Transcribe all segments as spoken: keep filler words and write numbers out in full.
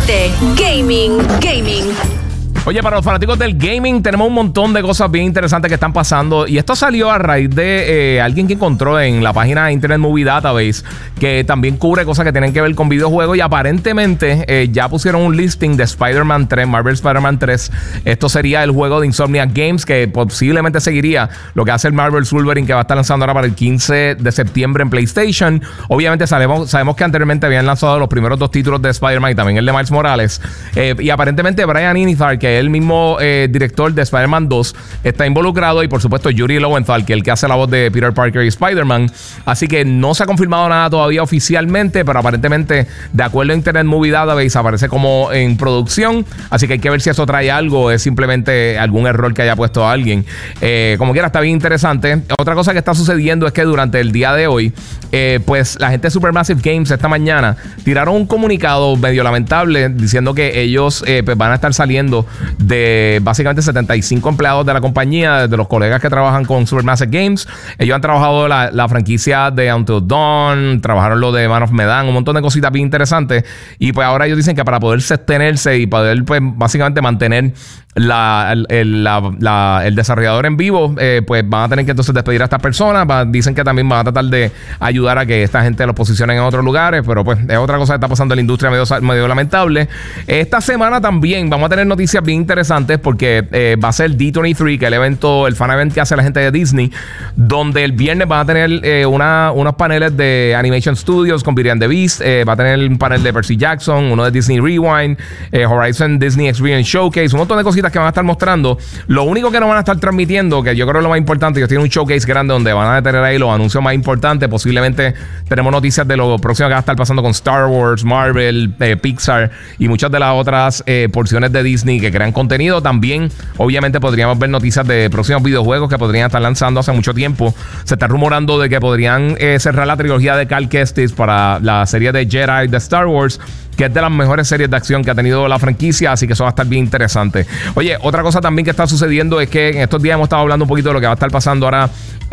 siete. Gaming, gaming. Oye, para los fanáticos del gaming tenemos un montón de cosas bien interesantes que están pasando. Y esto salió a raíz de eh, alguien que encontró en la página Internet Movie Database, que también cubre cosas que tienen que ver con videojuegos. Y aparentemente eh, ya pusieron un listing de Spider-Man tres, Marvel Spider-Man tres. Esto sería el juego de Insomniac Games, que posiblemente seguiría lo que hace el Marvel's Wolverine, que va a estar lanzando ahora para el quince de septiembre en PlayStation. Obviamente sabemos, sabemos que anteriormente habían lanzado los primeros dos títulos de Spider-Man y también el de Miles Morales. Eh, y aparentemente Brian Inizar, que el mismo eh, director de Spider-Man dos, está involucrado, y por supuesto Yuri Lowenthal, que es el que hace la voz de Peter Parker y Spider-Man. Así que no se ha confirmado nada todavía oficialmente, pero aparentemente, de acuerdo a Internet Movie Database, aparece como en producción. Así que hay que ver si eso trae algo o es simplemente algún error que haya puesto a alguien. Eh, como quiera, está bien interesante. Otra cosa que está sucediendo es que durante el día de hoy, eh, pues la gente de Supermassive Games esta mañana tiraron un comunicado medio lamentable diciendo que ellos eh, pues van a estar saliendo de básicamente setenta y cinco empleados de la compañía, de los colegas que trabajan con Supermassive Games. Ellos han trabajado la, la franquicia de Until Dawn, trabajaron lo de Man of Medan, un montón de cositas bien interesantes. Y pues ahora ellos dicen que para poder sostenerse y poder pues básicamente mantener La, el, la, la, el desarrollador en vivo, eh, pues van a tener que entonces despedir a estas personas. Va, dicen que también van a tratar de ayudar a que esta gente los posicione en otros lugares, pero pues es otra cosa que está pasando en la industria medio, medio lamentable. Esta semana también vamos a tener noticias bien interesantes porque eh, va a ser D veintitrés, que es el evento, el fan event que hace la gente de Disney, donde el viernes van a tener eh, una, unos paneles de Animation Studios con Beauty and the Beast. Eh, va a tener un panel de Percy Jackson, uno de Disney Rewind, eh, Horizon Disney Experience Showcase, un montón de cositas que van a estar mostrando. Lo único que no van a estar transmitiendo, que yo creo es lo más importante, ellos tienen un showcase grande donde van a tener ahí los anuncios más importantes. Posiblemente tenemos noticias de lo próximo que va a estar pasando con Star Wars, Marvel, eh, Pixar y muchas de las otras eh, porciones de Disney que crean contenido. También obviamente podríamos ver noticias de próximos videojuegos que podrían estar lanzando hace mucho tiempo. Se está rumorando de que podrían eh, cerrar la trilogía de Cal Kestis para la serie de Jedi de Star Wars, que es de las mejores series de acción que ha tenido la franquicia, así que eso va a estar bien interesante. Oye, otra cosa también que está sucediendo es que en estos días hemos estado hablando un poquito de lo que va a estar pasando ahora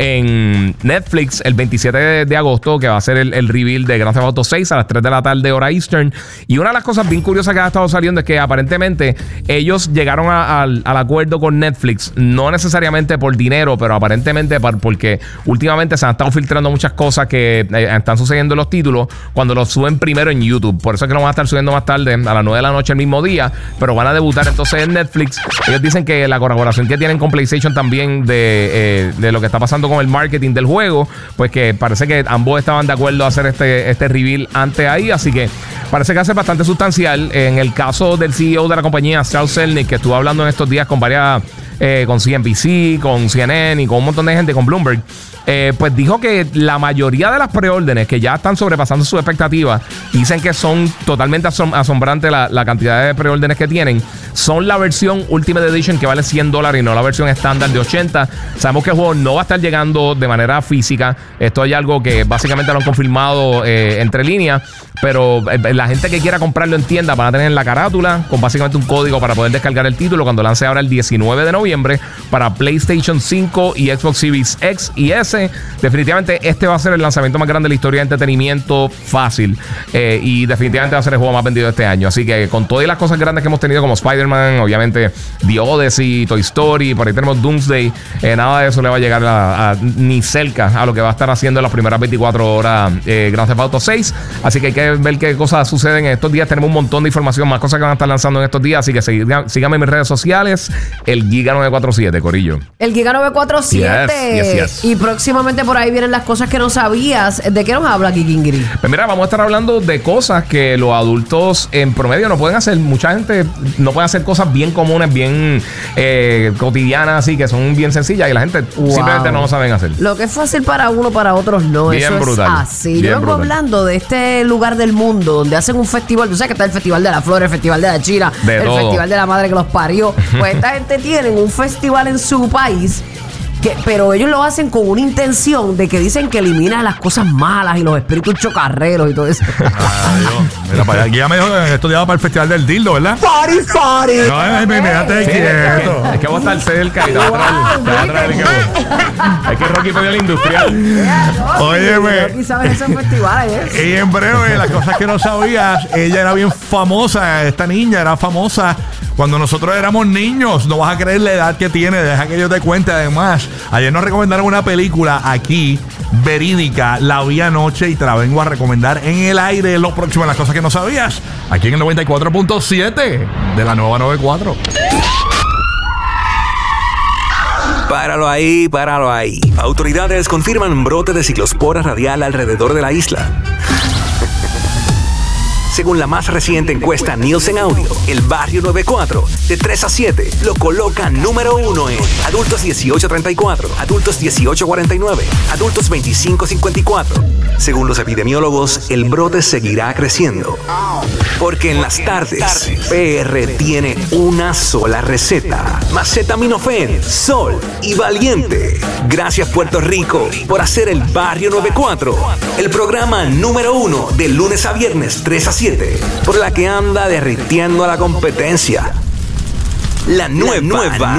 en Netflix el veintisiete de agosto, que va a ser el, el reveal de Grand Theft Auto seis a las tres de la tarde hora Eastern. Y una de las cosas bien curiosas que ha estado saliendo es que aparentemente ellos llegaron a, a, al acuerdo con Netflix, no necesariamente por dinero, pero aparentemente por, porque últimamente se han estado filtrando muchas cosas que eh, están sucediendo en los títulos cuando los suben primero en YouTube. Por eso es que lo van a estar subiendo más tarde, a las nueve de la noche el mismo día, pero van a debutar entonces en Netflix. Ellos dicen que la colaboración que tienen con PlayStation también de, eh, de lo que está pasando con el marketing del juego, pues que parece que ambos estaban de acuerdo a hacer este, este reveal antes ahí, así que parece que hace bastante sustancial. En el caso del C E O de la compañía, Strauss Zelnick, que estuvo hablando en estos días con varias eh, con C N B C, con C N N y con un montón de gente, con Bloomberg, Eh, pues dijo que la mayoría de las preórdenes que ya están sobrepasando sus expectativas, dicen que son totalmente asom asombrantes la, la cantidad de preórdenes que tienen, son la versión Ultimate Edition, que vale cien dólares, y no la versión estándar de ochenta. Sabemos que el juego no va a estar llegando de manera física. Esto es algo que básicamente lo han confirmado eh, entre líneas, pero eh, la gente que quiera comprarlo en tienda van a tener la carátula con básicamente un código para poder descargar el título cuando lance ahora el diecinueve de noviembre para PlayStation cinco y Xbox Series X y S. Definitivamente este va a ser el lanzamiento más grande de la historia de entretenimiento fácil, eh, y definitivamente va a ser el juego más vendido de este año. Así que con todas las cosas grandes que hemos tenido como Spider-Man, obviamente The Odyssey, Toy Story, por ahí tenemos Doomsday, eh, nada de eso le va a llegar a, a, ni cerca a lo que va a estar haciendo en las primeras veinticuatro horas eh, Grand Theft Auto seis. Así que hay que ver qué cosas suceden en estos días. Tenemos un montón de información, más cosas que van a estar lanzando en estos días, así que sigan, síganme en mis redes sociales, el Giga nueve cuatro siete, corillo. El Giga nueve cuatro siete. Yes, yes, yes. Y próximamente por ahí vienen las cosas que no sabías. ¿De qué nos habla Kikingiri? Pues mira, vamos a estar hablando de cosas que los adultos en promedio no pueden hacer. Mucha gente no puede hacer cosas bien comunes, bien eh, cotidianas, así que son bien sencillas, y la gente wow. simplemente no lo saben hacer. Lo que es fácil para uno, para otros no. Bien Eso brutal. Es así. Bien Yo vengo brutal. hablando de este lugar del mundo donde hacen un festival. Tú sabes que está el Festival de la Flor, el Festival de la China, de el todo. Festival de la Madre que los parió. Pues esta gente tiene un festival en su país que, pero ellos lo hacen con una intención de que dicen que elimina las cosas malas y los espíritus chocarreros y todo eso. Ay, Dios. Mira para allá. Aquí ya me dijo que estudiaba para el Festival del Dildo, ¿verdad? ¡Party, party! No, me déjate Sí, quieto. es, que, es que vos estás cerca y te va a traer. Te va a traer el que- es que Rocky pidió el industrial. Óyeme. Rocky sabe esos festivales, ¿eh? Y en breve, las cosas que no sabías, ella era bien famosa, esta niña era famosa cuando nosotros éramos niños. No vas a creer la edad que tiene, deja que yo te cuente. Además, ayer nos recomendaron una película aquí, verídica, la vi anoche y te la vengo a recomendar en el aire, lo próximo de las cosas que no sabías, aquí en el noventa y cuatro punto siete de la nueva noventa y cuatro. Páralo ahí, páralo ahí. Autoridades confirman brote de ciclospora radial alrededor de la isla. Según la más reciente encuesta Nielsen Audio, el Barrio noventa y cuatro, de tres a siete, lo coloca número uno en adultos dieciocho a treinta y cuatro, adultos dieciocho a cuarenta y nueve, adultos veinticinco a cincuenta y cuatro. Según los epidemiólogos, el brote seguirá creciendo. Porque en las tardes, P R tiene una sola receta. Acetaminofén, Sol y Valiente. Gracias, Puerto Rico, por hacer el Barrio noventa y cuatro el programa número uno de lunes a viernes tres a siete, por la que anda derritiendo a la competencia. La nueva, nueva